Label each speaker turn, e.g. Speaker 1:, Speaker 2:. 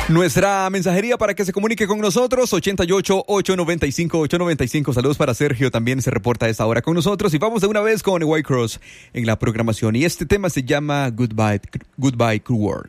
Speaker 1: Nuestra mensajería para que se comunique con nosotros, 88-895-895. Saludos para Sergio, también se reporta a esta hora con nosotros. Y vamos de una vez con White Cross en la programación. Y este tema se llama Goodbye, Goodbye Cruel World.